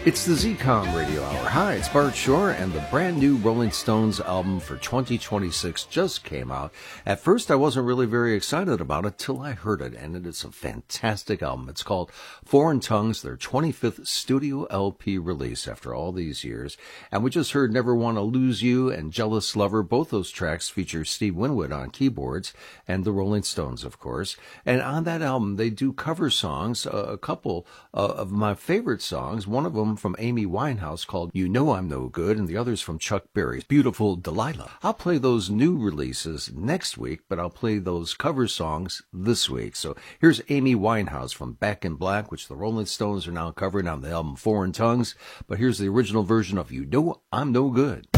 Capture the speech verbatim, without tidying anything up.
It's the Z COM Radio Hour. Hi, it's Bart Shore, and the brand new Rolling Stones album for twenty twenty-six just came out. At first, I wasn't really very excited about it till I heard it, and it is a fantastic album. It's called Foreign Tongues, their twenty-fifth studio L P release after all these years. And we just heard Never Wanna Lose You and Jealous Lover. Both those tracks feature Steve Winwood on keyboards, and the Rolling Stones, of course. And on that album, they do cover songs, uh, a couple uh, of my favorite songs, one of them from Amy Winehouse called You Know I'm No Good, and the others from Chuck Berry's Beautiful Delilah. I'll play those new releases next week, but I'll play those cover songs this week. So here's Amy Winehouse from Back in Black, which the Rolling Stones are now covering on the album Foreign Tongues, but here's the original version of You Know I'm No Good.